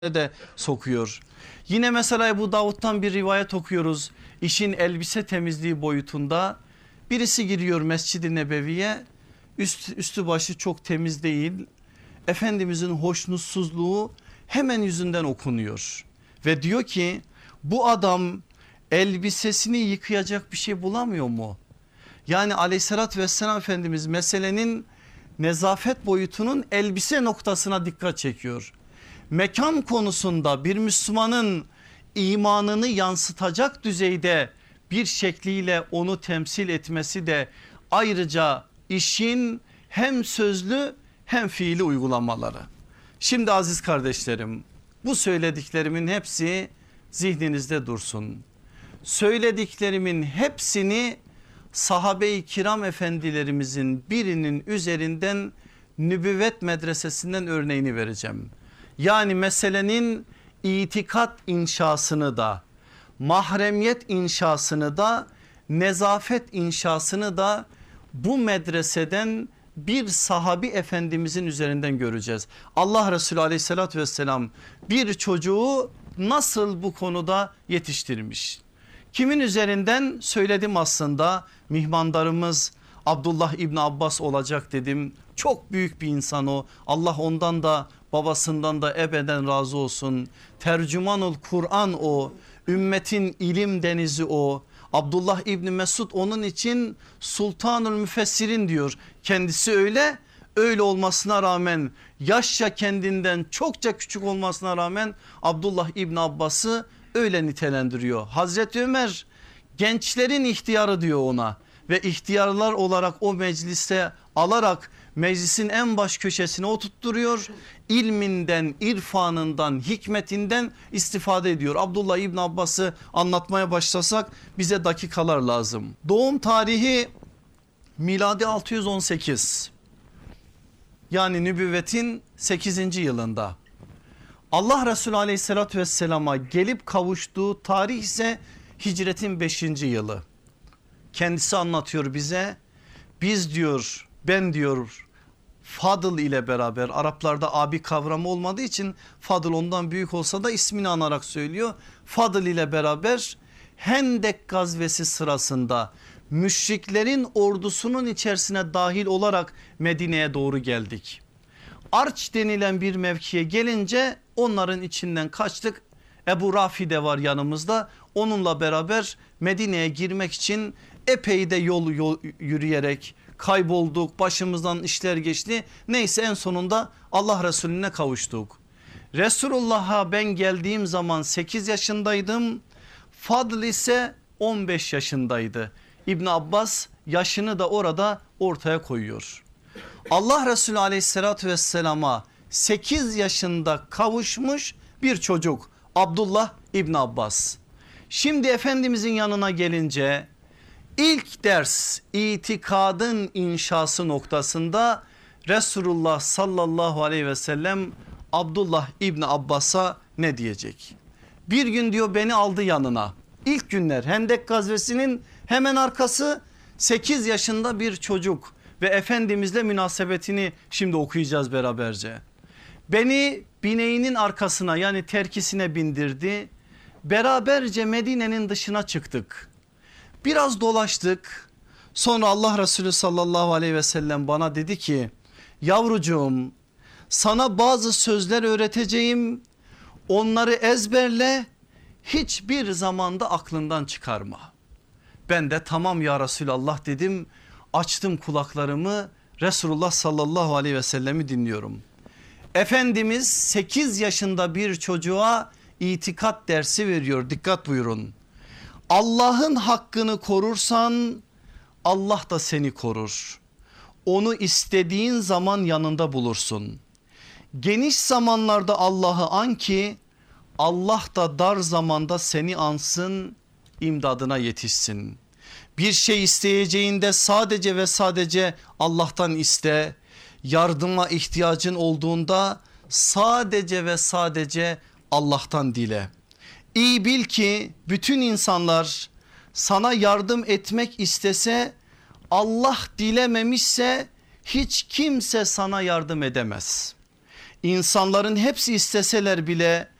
de sokuyor. Yine mesela bu Davut'tan bir rivayet okuyoruz. İşin elbise temizliği boyutunda birisi giriyor Mescid-i Nebevi'ye, üstü başı çok temiz değil. Efendimizin hoşnutsuzluğu hemen yüzünden okunuyor ve diyor ki bu adam elbisesini yıkayacak bir şey bulamıyor mu? Yani aleyhissalatü vesselam Efendimiz meselenin nezafet boyutunun elbise noktasına dikkat çekiyor. Mekan konusunda bir Müslümanın imanını yansıtacak düzeyde bir şekliyle onu temsil etmesi de ayrıca işin hem sözlü hem fiili uygulamaları. Şimdi aziz kardeşlerim, bu söylediklerimin hepsi zihninizde dursun. Söylediklerimin hepsini sahabe-i kiram efendilerimizin birinin üzerinden nübüvvet medresesinden örneğini vereceğim. Yani meselenin itikat inşasını da, mahremiyet inşasını da, nezafet inşasını da bu medreseden bir sahabi efendimizin üzerinden göreceğiz. Allah Resulü aleyhissalatü vesselam bir çocuğu nasıl bu konuda yetiştirmiş? Kimin üzerinden söyledim aslında, mihmandarımız Abdullah İbni Abbas olacak dedim. Çok büyük bir insan o. Allah ondan da babasından da ebeden razı olsun. Tercümanul Kur'an o. Ümmetin ilim denizi o. Abdullah İbni Mesud onun için Sultanul Müfessirin diyor. Kendisi öyle olmasına rağmen, yaşça kendinden çokça küçük olmasına rağmen Abdullah İbni Abbas'ı öyle nitelendiriyor. Hazreti Ömer gençlerin ihtiyarı diyor ona ve ihtiyarlar olarak o mecliste alarak meclisin en baş köşesine oturtturuyor. İlminden, irfanından, hikmetinden istifade ediyor. Abdullah İbni Abbas'ı anlatmaya başlasak bize dakikalar lazım. Doğum tarihi miladi 618, yani nübüvvetin 8. yılında. Allah Resulü aleyhissalatü vesselama gelip kavuştuğu tarih ise hicretin 5. yılı. Kendisi anlatıyor bize. Biz diyor, ben diyor Fadıl ile beraber, Araplarda abi kavramı olmadığı için Fadıl ondan büyük olsa da ismini anarak söylüyor. Fadıl ile beraber Hendek gazvesi sırasında müşriklerin ordusunun içerisine dahil olarak Medine'ye doğru geldik. Arç denilen bir mevkiye gelince onların içinden kaçtık. Ebu Rafi de var yanımızda, onunla beraber Medine'ye girmek için epey de yol yürüyerek kaybolduk, başımızdan işler geçti. Neyse en sonunda Allah Resulüne kavuştuk. Resulullah'a ben geldiğim zaman 8 yaşındaydım. Fadl ise 15 yaşındaydı. İbn Abbas yaşını da orada ortaya koyuyor. Allah Resulü aleyhissalatü vesselama 8 yaşında kavuşmuş bir çocuk Abdullah İbn Abbas. Şimdi Efendimizin yanına gelince ilk ders itikadın inşası noktasında Resulullah sallallahu aleyhi ve sellem Abdullah İbni Abbas'a ne diyecek? Bir gün diyor beni aldı yanına. İlk günler Hendek gazvesinin hemen arkası, 8 yaşında bir çocuk ve Efendimizle münasebetini şimdi okuyacağız beraberce. Beni bineğinin arkasına, yani terkisine bindirdi. Beraberce Medine'nin dışına çıktık. Biraz dolaştık. Sonra Allah Resulü sallallahu aleyhi ve sellem bana dedi ki yavrucuğum, sana bazı sözler öğreteceğim. Onları ezberle, hiçbir zamanda aklından çıkarma. Ben de tamam ya Resulallah dedim. Açtım kulaklarımı, Resulullah sallallahu aleyhi ve sellemi dinliyorum. Efendimiz 8 yaşında bir çocuğa itikat dersi veriyor. Dikkat buyurun. Allah'ın hakkını korursan Allah da seni korur. Onu istediğin zaman yanında bulursun. Geniş zamanlarda Allah'ı an ki Allah da dar zamanda seni ansın, imdadına yetişsin. Bir şey isteyeceğinde sadece ve sadece Allah'tan iste. Yardıma ihtiyacın olduğunda sadece ve sadece Allah'tan dile. İyi bil ki bütün insanlar sana yardım etmek istese, Allah dilememişse hiç kimse sana yardım edemez. İnsanların hepsi isteseler bile